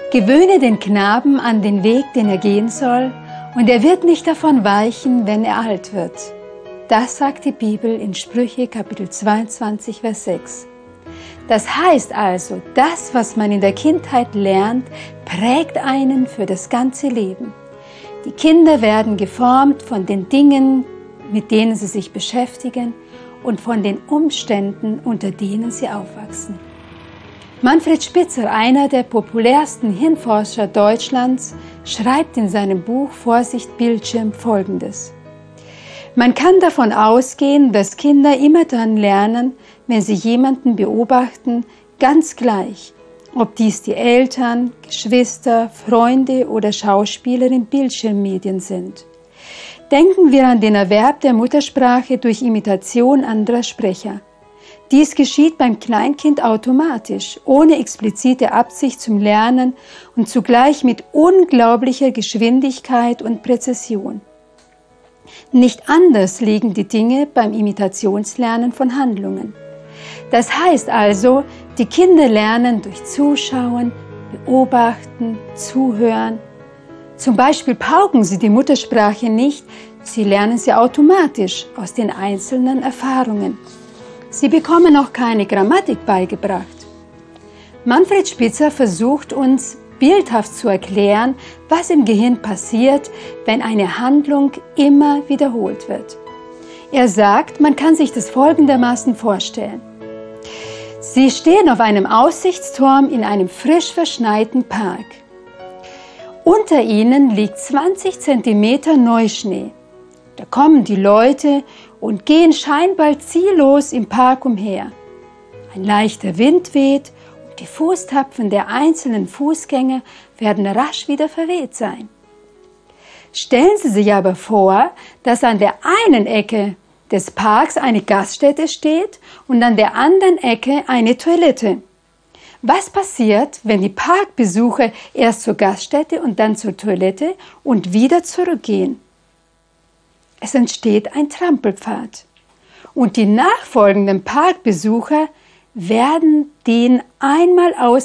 Gewöhne den Knaben an den Weg, den er gehen soll, und er wird nicht davon weichen, wenn er alt wird. Das sagt die Bibel in Sprüche Kapitel 22, Vers 6. Das heißt also, das, was man in der Kindheit lernt, prägt einen für das ganze Leben. Die Kinder werden geformt von den Dingen, mit denen sie sich beschäftigen und von den Umständen, unter denen sie aufwachsen. Manfred Spitzer, einer der populärsten Hirnforscher Deutschlands, schreibt in seinem Buch Vorsicht Bildschirm Folgendes: Man kann davon ausgehen, dass Kinder immer dann lernen, wenn sie jemanden beobachten, ganz gleich, ob dies die Eltern, Geschwister, Freunde oder Schauspieler in Bildschirmmedien sind. Denken wir an den Erwerb der Muttersprache durch Imitation anderer Sprecher. Dies geschieht beim Kleinkind automatisch, ohne explizite Absicht zum Lernen und zugleich mit unglaublicher Geschwindigkeit und Präzision. Nicht anders liegen die Dinge beim Imitationslernen von Handlungen. Das heißt also, die Kinder lernen durch Zuschauen, Beobachten, Zuhören. Zum Beispiel pauken sie die Muttersprache nicht, sie lernen sie automatisch aus den einzelnen Erfahrungen. Sie bekommen auch keine Grammatik beigebracht. Manfred Spitzer versucht uns bildhaft zu erklären, was im Gehirn passiert, wenn eine Handlung immer wiederholt wird. Er sagt, man kann sich das folgendermaßen vorstellen. Sie stehen auf einem Aussichtsturm in einem frisch verschneiten Park. Unter ihnen liegt 20 cm Neuschnee. Da kommen die Leute und gehen scheinbar ziellos im Park umher. Ein leichter Wind weht und die Fußtapfen der einzelnen Fußgänger werden rasch wieder verweht sein. Stellen Sie sich aber vor, dass an der einen Ecke des Parks eine Gaststätte steht und an der anderen Ecke eine Toilette. Was passiert, wenn die Parkbesucher erst zur Gaststätte und dann zur Toilette und wieder zurückgehen? Es entsteht ein Trampelpfad. Und die nachfolgenden Parkbesucher werden den einmal